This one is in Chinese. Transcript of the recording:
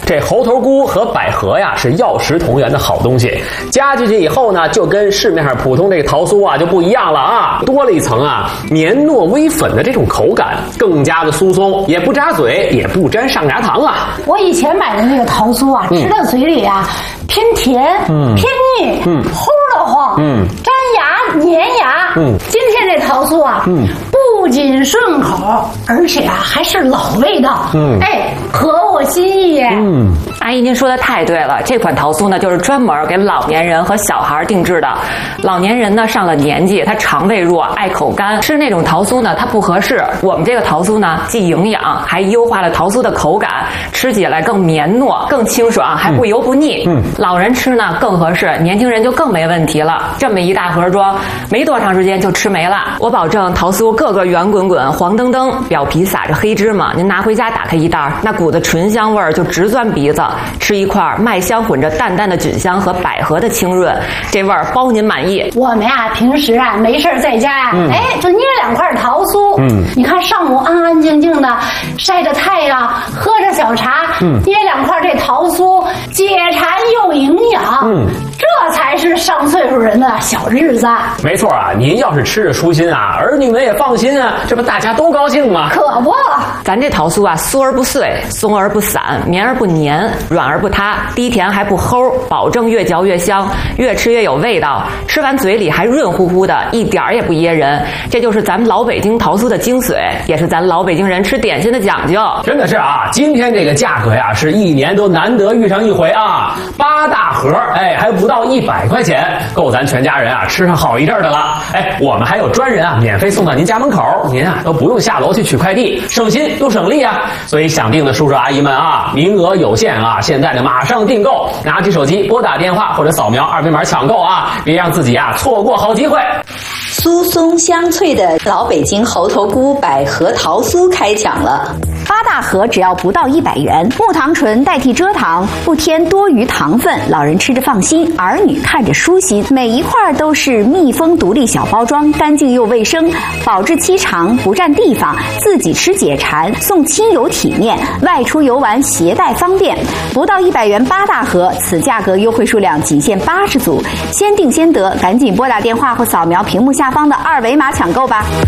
这猴头菇和百合呀是药食同源的好东西，加进去以后呢，就跟市面上普通这个桃酥啊就不一样了啊，多了一层啊绵糯微粉的这种口感，更加的酥松，也不扎嘴，也不沾上牙糖啊。 我以前买的那个桃酥啊，吃到嘴里啊偏甜，偏腻，齁得慌，粘牙粘牙。今天这桃酥啊，不仅顺口，而且啊还是老味道，合我心意耶。 阿姨您说的太对了，这款桃酥呢就是专门给老年人和小孩定制的。老年人呢上了年纪，他肠胃弱，爱口干，吃那种桃酥呢它不合适。我们这个桃酥呢既营养，还优化了桃酥的口感，吃起来更绵糯，更清爽，还不油不腻。老人吃呢更合适，年轻人就更没问题了。这么一大盒装，没多长时间就吃没了。我保证桃酥个个圆滚滚、黄澄澄，表皮撒着黑芝麻，您拿回家打开一袋，那股子醇香味儿就直钻鼻子。吃一块麦香混着淡淡的菌香和百合的清润，这味儿包您满意。 我们呀平时啊没事在家呀，就捏2块桃酥，你看上午安安静静的晒着太阳，喝着小茶，捏2块这桃酥，解馋又营养，这才是上岁数人的小日子。 没错啊，您要是吃着舒心啊，儿女们也放心啊，这不大家都高兴吗？ 可不， 咱这桃酥啊，酥而不碎，松而不散，绵而不黏，软而不塌，低甜还不齁，保证越嚼越香，越吃越有味道，吃完嘴里还润乎乎的，一点儿也不噎人。这就是咱们老北京桃酥的精髓，也是咱老北京人吃点心的讲究。 真的是啊，今天这个价格呀，是1年都难得遇上一回啊，8大盒，还不到100块钱，够咱全家人啊吃上好一阵的了。我们还有专人啊免费送到您家门口，您啊都不用下楼去取快递，省心又省力啊。所以想订的叔叔阿姨们啊，名额有限啊，现在呢马上订购，拿起手机拨打电话或者扫描2维码抢购啊，别让自己啊错过好机会。 酥松香脆的老北京猴头菇百合桃酥开抢了 ，8大盒只要不到100元，木糖醇代替蔗糖，不添多余糖分，老人吃着放心，儿女看着舒心。每一块都是密封独立小包装，干净又卫生，保质期长，不占地方，自己吃解馋，送亲友体面，外出游玩携带方便。不到100元8大盒，此价格优惠数量仅限80组，先订先得，赶紧拨打电话或扫描屏幕下方的2维码抢购吧。